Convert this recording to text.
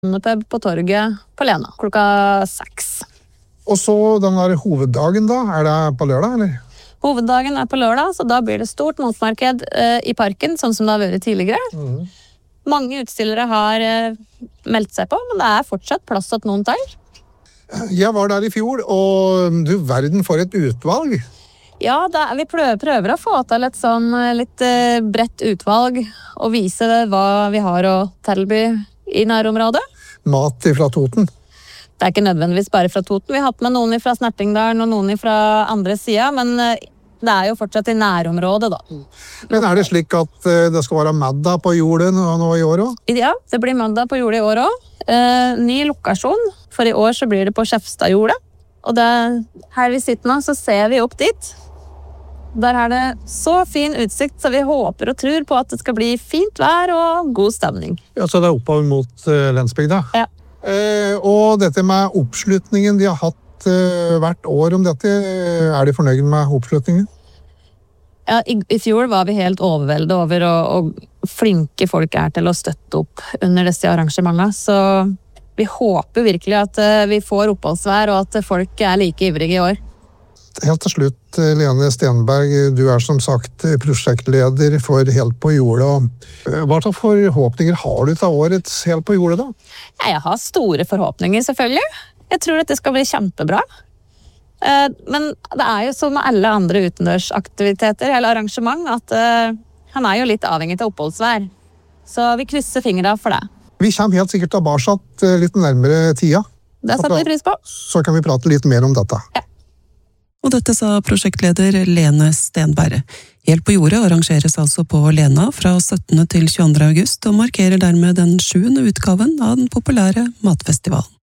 Pub på torget på Lena, klokka 6. Og så den der hoveddagen da, det på lørdag, eller? Hoveddagen på lørdag, så da blir det stort motmarked i parken, sånn som det har vært tidligere. Mange utstillere har meldt seg på, men det fortsatt plass til noen til. Jeg var der i fjor, og du verden for et utvalg. Ja, vi prøver å få til et sånn litt bredt utvalg, og vise hva vi har å tilby i nærområdet. Mat fra Toten. Det ikke nødvendigvis bare fra Toten. Vi har hatt med noen fra Snertingdalen og noen fra andre siden, men det jo fortsatt i nærområdet da. Men det slik at det skal være middag på jordet nå i år også? Ja, det blir middag på jordet i år også. Ny lokasjon, for i år så blir det på Skjefstadjordet. Og her vi sitter nå, så ser vi opp dit. Der det så fin utsikt, så vi håper og tror på at det skal bli fint vær og god stemning. Ja, så det oppover mot Lensbygda? Ja. Og dette med oppslutningen de har hatt hvert år om dette, de fornøyd med oppslutningen? Ja, i fjor var vi helt overveldet over og flinke folk til å støtte opp under disse arrangementene, så vi håper virkelig at vi får oppholdsvær og at folk like ivrige i år. Helt til slutt, Lene Stenberg, du som sagt prosjektleder for Helt på jordet. Hva slags forhåpninger har du til årets Helt på jordet da? Jeg har store forhåpninger selvfølgelig. Jeg tror at det skal bli kjempebra. Men det jo som med alle andre utendørsaktiviteter eller arrangement at han jo litt avhengig av oppholdsvær. Så vi krysser fingrene for det. Vi kommer helt sikkert tilbake litt nærmere tida. Det setter vi pris på. Så kan vi prate litt mer om dette. Ja. Og dette sa prosjektleder Lene Stenberg. Helt på jordet arrangeres altså på Lena fra 17. til 22. august og markerer dermed den 7. utgaven av den populære matfestivalen.